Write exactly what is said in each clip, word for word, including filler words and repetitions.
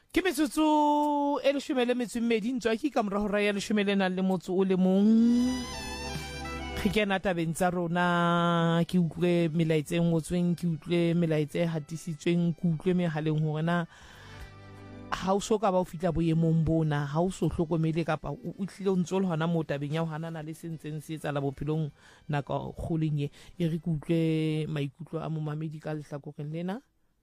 Ke metsotso e leshome le metso e mmedi ntswa ke ka mora hora ya leshome le nang le motso o le mong. Re kena tabeng tsa rona, ke utlwe melaetsa e ngotsweng, ke utlwe melaetsa e hatisitsweng, ke utlwe mehaleng hore na ha o so ka ba o fihla boemong bona, ha o so hlokomele kapa o tlile o ntso le hona mo tabeng ya ho hanana le se ntseng se etsahala bophelong nako kgoleng e. E re ke utlwe maikutlo a momamedi ka lehlakoreng lena.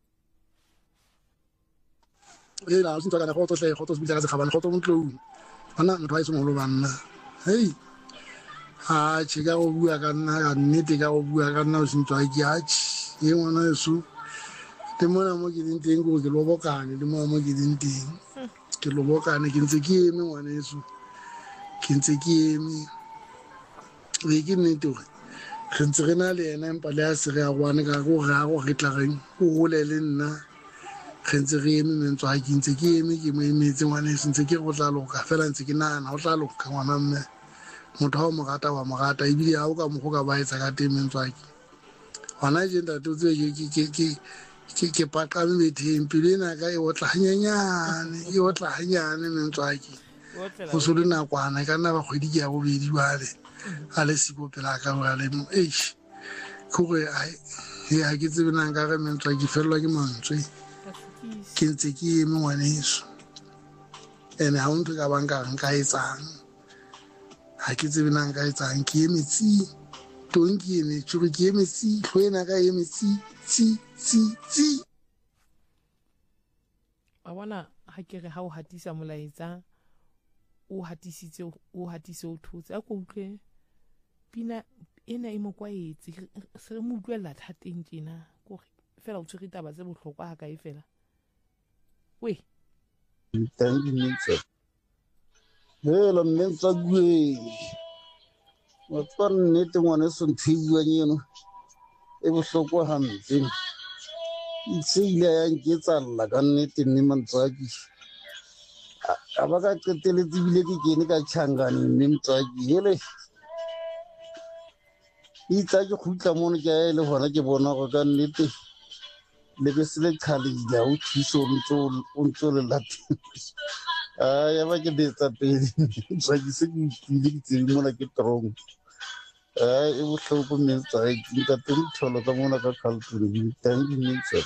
e la se ntwa ka go tsohle go tsotse bitsa ka sekgabane go tsotse motlou bana motho a itse moholo banna hey ha tsheka go bua ka nna ka nnete ka go bua ka nna o se ntwa ke a tshi e ngwana yesu te mona mo ke ding teng go ke lobokane le mo mo ke ding teng ke lobokane ke ntse ke eme ngwana yesu ke ntse ke eme re ke nnete gore re ntse re na le ena empa le a se re a gwane ka go ra go re tla reng o gole le nna re ntse re eme mentswa ke ntse ke eme ke mo emetse ngwana se ntse ke go tla loka fela ntse ke nana o tla loka ngwana mme motho wa mo rata wa mo rata ebile ha o ka mo go ka ba etsa ka teng mentswa ke hona je ntate o tse ke ke ke ke ke paqa me betheng pele na ka e o tla hanyanyane e o tla hanyane mentswa ke go so le nakwana ka nna ba kgwedi ke ya go bedi bale a le siko pela ka ba le eish go re ai ya ke tsebe nang ka re mentswa ke fellwa ke mantswe ke ntse ke eme ngwaneso ene ha o ntho ka banka nka etsang ha ke tsebe nang ka etsang ke emetsi tong ke eme tshuru ke emetsi tlhoena ka emetsi tsi tsi tsi a bona ha ke re ha o hatisa molaetsa o hatisitse o hatise o thotse a go utlwe pina ena e mo kwaetse se re mo utlwela thateng tjena go fela o tshwere taba tse bohlokwa ha ka e fela we thank you mate hello mate gwe wa tswana nnete ngwana se nthiwa nyeno e bohlokwa hampe itse ile ya nketsalla ka nnete mme mantswaki a ba ka qeteletse bile ke kene ka tshangane mme mtswaki hele itsa ke khutla mono ke a ile hona ke bona go ka nnete le be se le khalija o thiso ntso o ntso le lati a ya ba ke betsa pele mtswaki se ke ile ke tseng mona ke strong a e bohloko mme mtswaki ka teng tholo ka mona ka khaltune thank you mate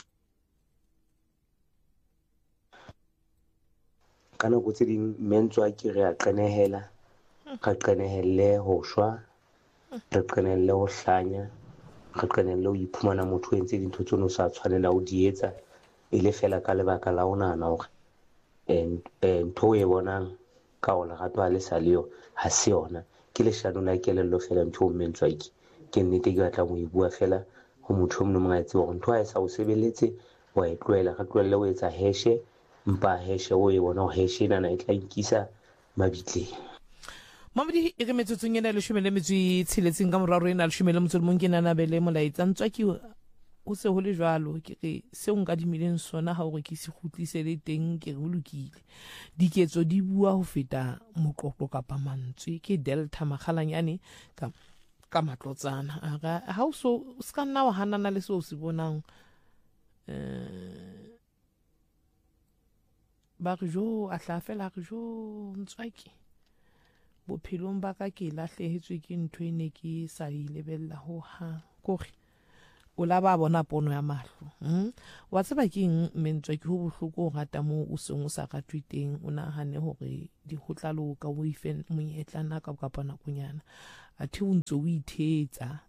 ka nako tse ding mentswa ke re a qenehela ka qenehelle ho shwa re qenehelle ho hlanya re qenehelle ho iphumana motho e ntse dintho tseno sa tshwanela ho di etsa e le fela ka lebaka la ona na hore ntho e bonang ka o lerato a le sa leo ha se yona ke le shano la kelello fela ntho o mentswa ke ke nnete ke batla mo e bua fela ho motho o mong a etsa hore ntho a e sa o sebeletse wa e tloela ka tloelle ho etsa heshe mpa heshe o e bona ho heshe nana e tla nkisa mabitleng Mamadi e re metsotsong ena le shome le metso e tsheletseng ka moraro ena le shome le motso le mong ke nana bele molaetsa ntswa ke o se ho le jwalo ke re se o nka dimileng sona ha o re ke se kgutlise le teng ke re ho lokile diketso di bua ho feta moqoqo kapa mantswe ke Delta Makgalanyane ka ka matlotsana ha o so ska nna wa hanana le se o se bonang eh ba re jo a tla fela re jo ntswaki bophelong ba ka ke lahlehetswe ke ntho e ne ke sa e lebella ho ha gore o la ba bona pono ya mahlo hm wa tseba ke eng mentswa ke ho bohloko o rata mo o seng o sa ratwe teng o nahane hore di hotlalo ka o ifen moetla nna ka kapa nakonyana a thi o ntse o ithetsa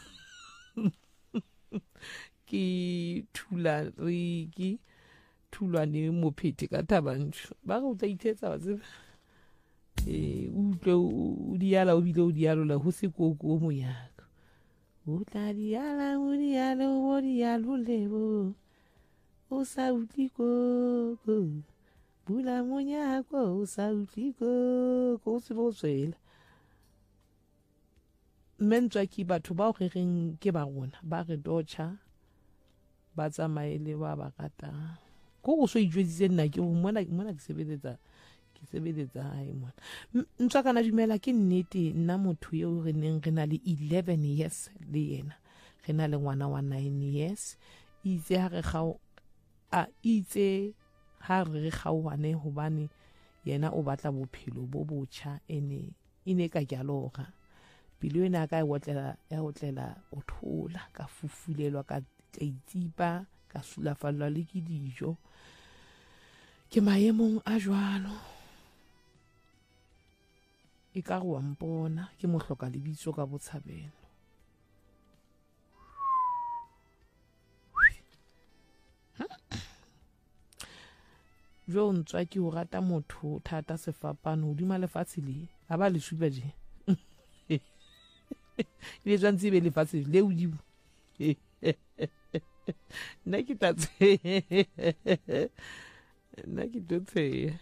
ke thula re ke thulwane mo phete ka tabantsho ba go tla ithetsa wa tseba e utlwe o diala o bile o dialo la ho se koko mo yaka o tla diala o dialo o dialo lebo o sa utli koko bula monyako o sa utli koko o se bo tswela mentswa ke batho ba re reng ke ba rona ba re docha ba tsamaile ba ba rata go go so ijweditse nna ke mona mona ke sebeletsa ke sebeletsa hae mona ntswa kana dumela ke nnete nna motho yo re neng re na le eleven years le yena re na le ngwana wa nine years itse ha re ga a itse ha re re kgaohane hobane yena o batla bophelo bo botjha ene ine ka kyaloga pelo ena ka wotlela ya wotlela o thola ka fufulelwa ka tsipa ka sulafallwa le ke dijo ke maemong a jwalo e ka go mpona ke mo hloka lebitso ka botshabelo jo ntswa ke o rata motho thata sefapano hodima lefatshe le a ba le supa je le tsantsi be lefatshe le hodimo nna ke tatse nna ke totse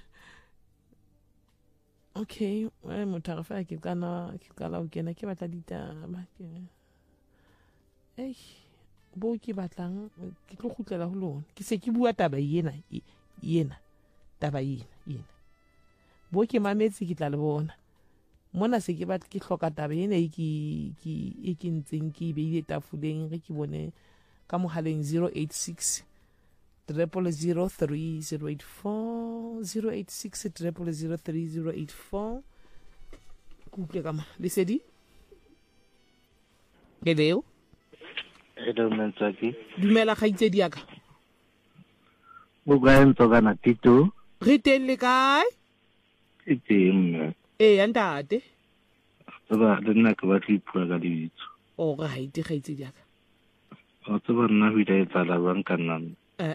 okay wa motho ga fa ke kana ke kala o kena ke batla ditaba ke ei bo ke batlang ke tlo khutlela ho lona ke se ke bua taba yena yena taba yena yena bo ke mametse ke tla le bona mona se ke batla ke hloka taba yena e ke ke e ke ntseng ke be ile tafuleng re ke bone ka mohaleng zero eight six triple zero three zero eight four zero eight six triple zero three zero eight four kutle kama lesedi hello hello Mentswaki dumela kgaitsedi aka o ga ntse kana tito re teng le kae e teng eh antate tsaba le nna ke batla ipua ka ditso o ga haite kgaitsedi aka o tsaba nna ho ile etsa la bang kana eh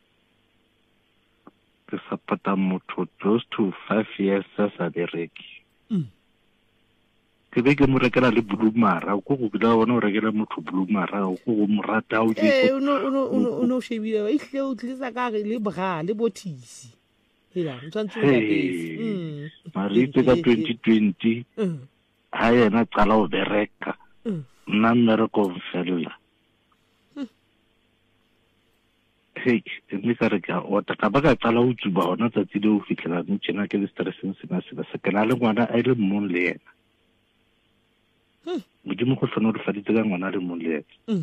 ke sapata motho close to five years sa bereki mm ke be ke mo rekela le blumara o go go bila bona o rekela motho blumara o go mo rata o eh uno uno uno uno shebile e hle o tlisa ka re le bra le bothisi hela ntshwantse o lapetse mm maritse ka twenty twenty ha yena tsala o bereka nna mmereko mfella hey mme ka re ka o ta ka ba ka tsala o tsuba ona tsatsi le o fitlela mme tsena ke le stressing sena sena se kana le ngwana a ile mmong le yena modimo go tlhono re faditse ka ngwana le mmong le yena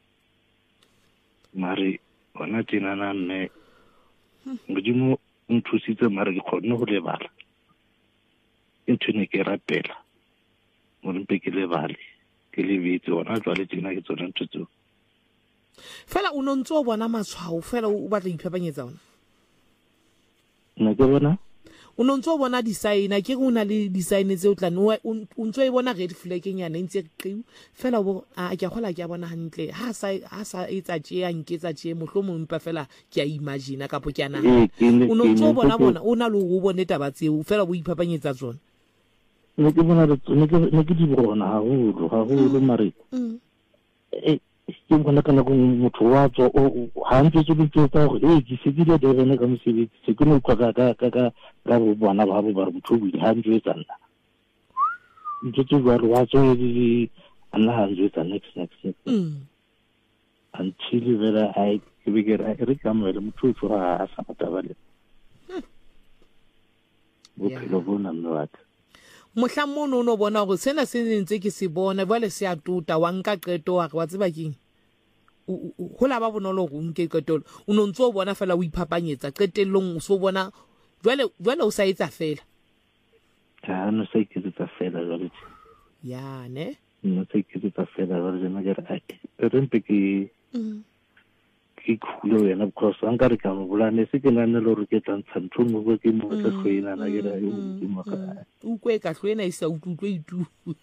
mare ona tsena na mme modimo nthusitse mare ke khone go lebala into ne ke rapela mo mpe ke lebale ke lebetse ona jwale tsena ke tsona ntutso fela o nontso bona matshwao fela o batla iphapanyetsa ona nna ke bona o nontso bona di sign ke go na le di sign tse o tla no o ntso e bona red flag nyana ntse qiu fela bo a ke gola ke bona hantle ha sa ha sa etsa tje a nketsa tje mohlomong mpa fela ke a imagine ka po ke ana o nontso bona bona o na le go bone taba tseo fela bo iphapanyetsa tsona ne ke bona ne ke ne ke di bona ha go ha go mare eh ke bona kana go motho wa tso ha ntse tse ditse tsa go eh ke se di le rena ka mosebetsi se ke no kwa ka ka ka ka go bona ba bo ba motho o ha ntse tsa nna ntse tse wa wa tso di ana ha ntse tsa next next mm until vera ai ke be ke re ka mo le motho o tsora a sa matabale o phelo bona nnata mohlammo no no bona go sena se ntse ke se bona bale se a tuta wa nka qeto wa wa tseba keng ho la ba bonolo go nke qetolo o no ntse o bona fela o iphapanyetsa qetellong o so bona jwale jwale o sa etsa fela ha no se ke tsa fela jwale ya ne no se ke tsa fela jwale nna ke re re mpe ke ke khule wena because an ka re ka mo bolane se ke nane lo re ke tsantsha ntho mo go ke mo tla khwena na ke ra yo mo ka u kwe ka khwena isa utlutlo itu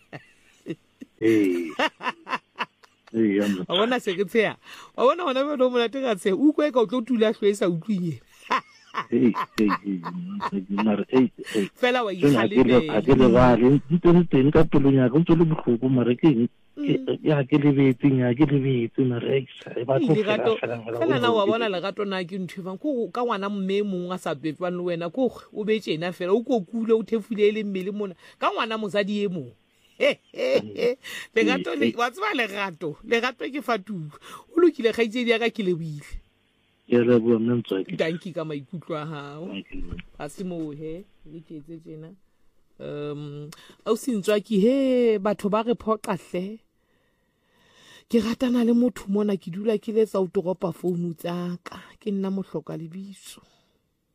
eh eh ya mo bona se ke tsea wa bona bona ba no mo late ka tse u kwe ka o tlo tula khwe isa utlwinye eh eh mara eh fela wa ikhalele a ke le ba le ntse teng ka pelonya go ntse le bohloko mara ke ya ke le betseng ya ke le betse mara e ba go fela na wa bona le gato na ke nthwang go ka ngwana mme mong a sa betswang le wena go o be tsena fela o go kule o thefule le mmele mona ka ngwana mosadi e mong le gato le wa tswa le gato le gato ke fatuwa o lokile gaitsedi ya ka ke le buile ya le bo nna ntse ke danki ka maikutlo a hao a se mo he le ke tse tsena um o sintswa ki he batho ba re phoqahle ke ratana le motho mona ke dula ke letsa o toropa phone tsa ka ke nna mohloka lebitso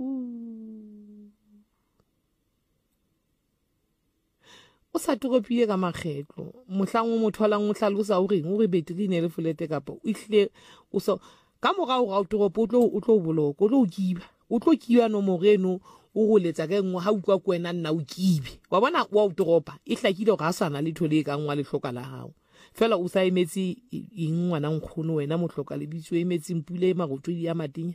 o sa toropile ka makgetlo mohlang o mo tholang o hlalosa o reng o re betri ne le folete kapa o ihle o so ka morao ga o toropo o tlo o tlo boloko o tlo kiba o tlo kiba no moreno o go letsa ka engwe ha utlwa kwena nna o kibe wa bona wa o toropa e hlakile ga sana le thole ka ngwa le hloka la hao fela o sa emetse eng ngwana nkgono wena mo hloka le bitso emetse mpule magotodi ya matinya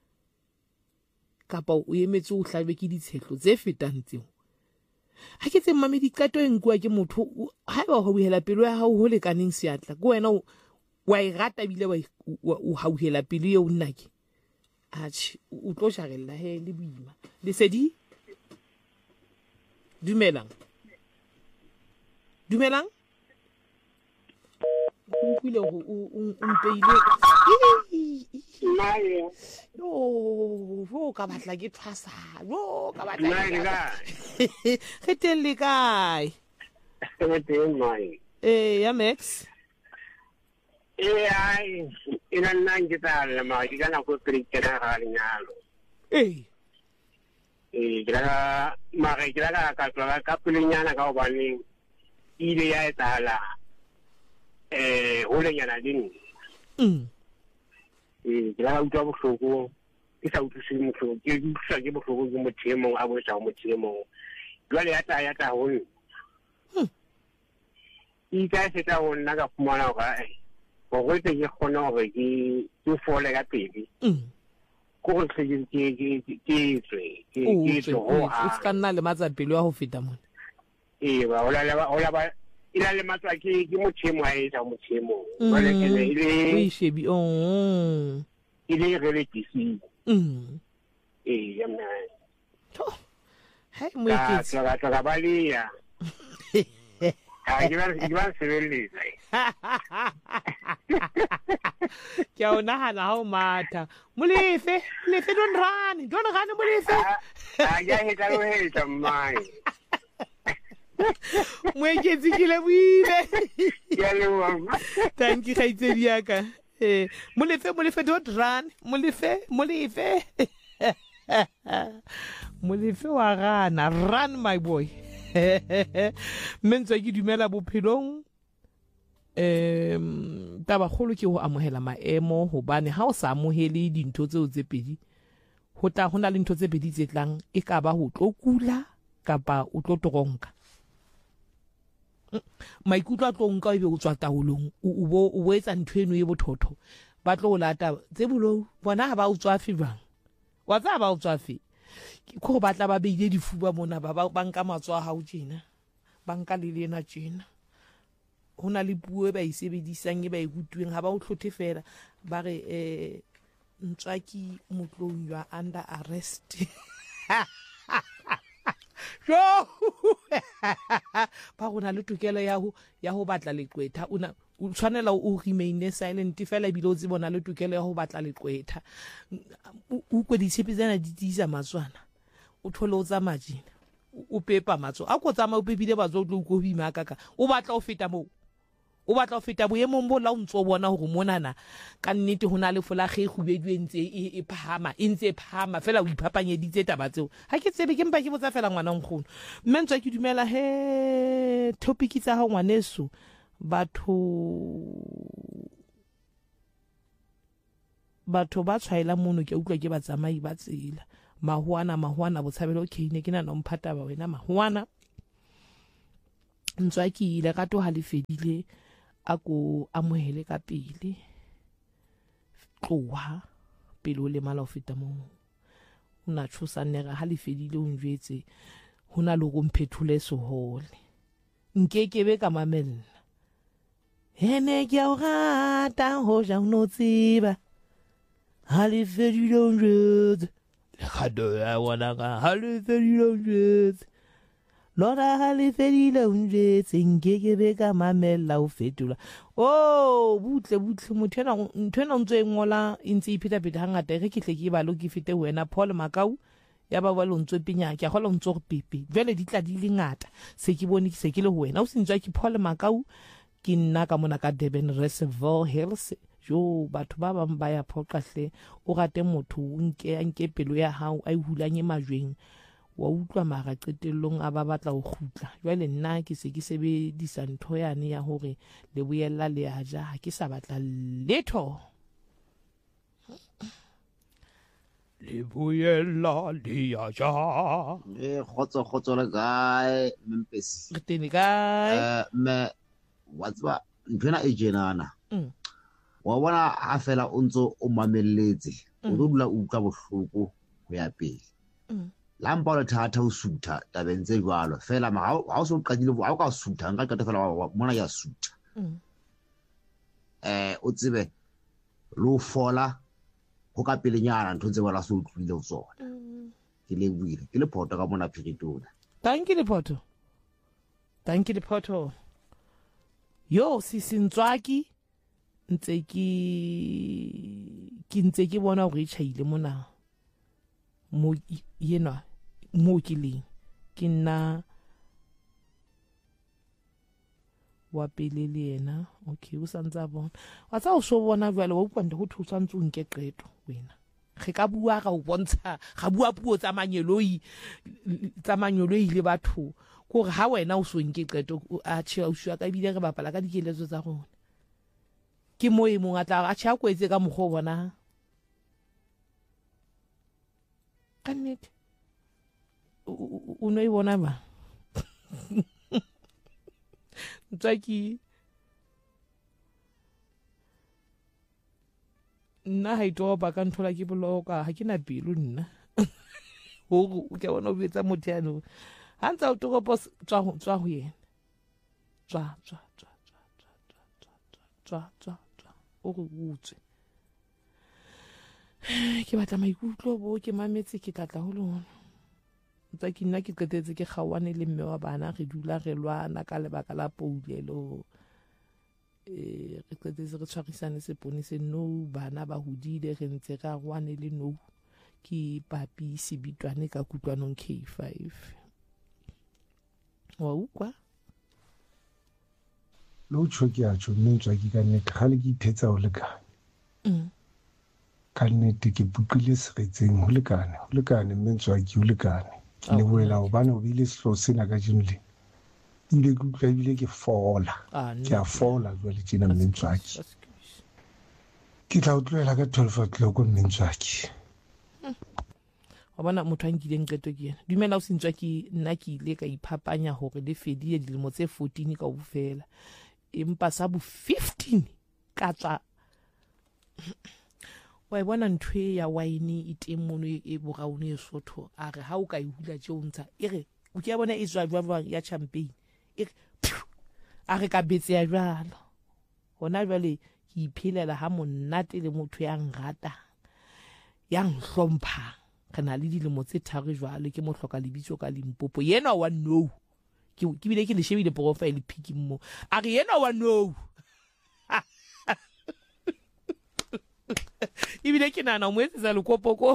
kapa o emetse o hlabe ke ditshetlo tse fetang tseo ha ke tse mmame diqato enkwa ke motho ha ba ho buhela pelo ya hao ho lekaneng seatla go wena wa e rata bile wa o hauhela pelo e o nnake atshi o tlo jarella he le boima le sedi dumelang dumelang o kwile go o mpeile Mai. yo ro ka batla ke thwasa ro ka batla Mai ga. ke telle kae Ke teng mai. eh ya Max Eh ai, ina nang kita le mai kana ko trikena ha nyalo. eh Eh kira ma ga kira ka ka ka pulinyana ka bani ile ya etala. Eh ole nyana ding. mm Eh kira utwa bohloko. Ke sa utlwise motho ke sa ke bohloko ke mothemo a bo sa mothemo. Jwale ya ta ya ta ho. I ka se ta ho nna ka fumana ga go go tse ke gona gore ke ke fole ka pedi mm go go tse ke ke ke tswe ke o ke tswe, go o ha ska nna le matsapelo ya go feta mona e ba ola la ola ba ila le matsa ke ke mothemo a etsa mothemo Mm. ba le ke ne o ile ishebi oh ile re tisi mm e ya mna to hai mo ka iketse ka ka ba le ya ha ke ba ke ba se le ke a o nagana ga o matha molefe molefe don rane don rane molefe a ya he ka lo he tsamai moeketsi ke leboile ya le wa thank you kgaitsedi yaka eh molefe molefe don rane molefe molefe molefe wa gana run my boy mentse ke dumela bophelong em taba kholo ke ho amohela maemo hobane ha o sa amohele dintho tseo tse pedi ho tla hona le ntho tse pedi tse tlang e ka ba ho tlokula kapa o tlo toronka maikutlo a tlonka e be o tswa taolong o bo o etsa ntho eno e bothotho ba tlo lata tse bolo bona ha ba o tswa fibang wa tsa ba o tswa fi go batla ba beile difuba mona ba ba nka matswa ha o tjena ba nka le lena tjena hona le puo e ba e sebedisang e ba e gutueng ha ba o hlothe fela ba re eh ntswaki motlong you are under arrest jo ba gona le tokelo ya ho ya ho batla leqwetha una o tshwanela o remain silent fela bile o tsebona le tokelo ya ho batla leqwetha o kwe ditshepetsana di tisa matswana o thole o tsa majina o pepa matso a go tsama o pepile batso o tlo go bima ka ka o batla o feta mo o batla o feta boemong bo la o ntse o bona gore monana ka nnete hona le folage go bedwentse e phama e ntse phama fela o iphapanyeditse taba tseo ha ke tsebe ke mpa ke botsa fela ngwana nkgono mmentse ke dumela he topic tsa ha ngwaneso batho batho ba tshwaela mono ke utlwa ke ba tsamai ba tsela mahuana mahuana botshabelo okay ne ke na no mphata ba wena mahuana ntswa ke ile ka to ha le fedile a ko amohele ka pele tloha pele o le mala o feta mo una tshosa nera ha le fedile o njwetse hona le go mphethule sohole nkekebe ka mamella hene ke o rata ho ja no tsiba ha le fedile o njwetse le khado ya wona ka ha le fedile o njwetse lora ha le fedile o njwetse nkekebe ka mamella o fetula oh butle butle mothena nthena ntse ngola intse ipheta pheta hangata re ke tle ke ba lo ke fete wena Paul Makau ya ba ba lo ntse pinya ke gola ntse go pipi vele di tla di le ngata se ke bone se ke le wena o sentjwa ke Paul Makau ke nna ka mona ka Durban Reservoir Hills jo batho ba bang ba ya phoqahle o rate motho o nke a nke pelo ya hao a e hulanye majweng wa utlwa mara qetellong a ba batla ho khutla jwale nna ke se ke sebedisa ntho yane ya hore le boyella le a ja ha ke sa batla letho le boyella le a ja e khotso khotso le kae Mempesi re tene kae eh me watswa ntwena e jenana mm wa bona a fela o ntso o mamelletse o dula o utlwa bohloko ho ya pele mm lampa le thatha o sutha tabeng tse jwalo fela ma ha o so qadile ha o ka sutha nka qeta fela mona ya sutha mm eh o tsebe lo fola ho ka pele nyana ntho tse wala so utlwile o tsona ke le buile ke le photo ka mona phiritona thank you lephoto thank you lephoto yo sisintswaki ntse ke ke ntse ke bona hore e tšhaile mona mo yena mo ke leng ke nna wa pele le yena okay o santsa bona wa tsa o so bona jwale wa utlwa ntle go thusa ntse o nke qeto wena ge ka bua ga o bontsha ga bua puo tsa manyeloi tsa manyeloi le batho gore ha wena o so nke qeto a tshia o shwa ka bile re bapala ka dikeletso tsa rona ke mo e mong a tla a tshia kwetse ka mogho bona ka nnete o no e bona ba Ntsaki nna ha itoba ka nthola ke boloka ha ke na pelo nna ho o ke bona o betsa mothano ha ntsa o toropo tswa tswa ho yena tswa tswa tswa tswa tswa tswa tswa tswa o go utswe ke batla maikutlo bo ke mametse ke tlatla ho lona ntse ke nna ke qetetse ke kgawane le mme wa bana re dula re lwana ka lebaka la poulelo eh re qetetse re tshwarisane sepone se no bana ba hodile re ntse ra rwane le no ke papi sebitwane ka kutlwanong K five wa ukwa lo tshoki a tsho ntswa ke ka nnete ga le ke ithetsa ho lekana mm ka nnete ke butlile seretseng ho lekane ho lekane mentswa ke ho lekane ke le boela ho bana o bile selo sena ka jinle ile ke utlwa bile ke fola ke a fola jwale tjena mentswa ke ke tla utlwela ka twelve o'clock mentswa ke wa bona motho a nkileng qeto ke yena dumela o sentswa ke nna ke ile ka iphapanya hore le fedile dilemo tse fourteen ka ofela empa sa bo fifteen ka tsa wa bona ntwe ya wine e teng mono e boraone e sotho a re ha o ka e hula tje o ntsha e re o ke bona e tswa jwa ya champagne e a re ka betse ya jwalo hona jwale ke iphelela ha monate le motho ya ngrata ya nhlompha kana le dilemo tse tharo jwale ke mo hloka lebitso ka Limpopo yena wa no ke ke bile ke le shebile profile pic mo a re yena wa no ibile ke nana mo etsa lekopoko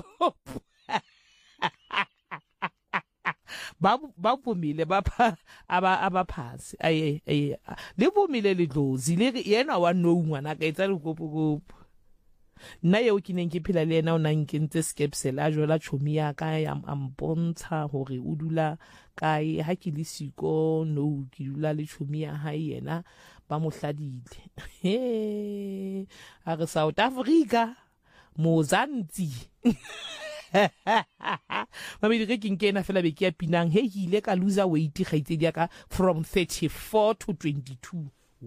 ba ba bomile ba pha aba abaphasi aye aye le bomile le dlozi le yena wa no ngwana ka etsa lekopoko nna yeo ke neng ke phela le yena o nang ke ntse skepsel a jola chomi ya ka ya ampontsha hore o dula kae ha ke le siko no ke dula le chomi ya ha yena ba mo hladile he a re South Africa Mozanzi mami di re ke nkena fela be ke ya pinang he ile ka loser weight ga itse di ka from thirty-four to twenty-two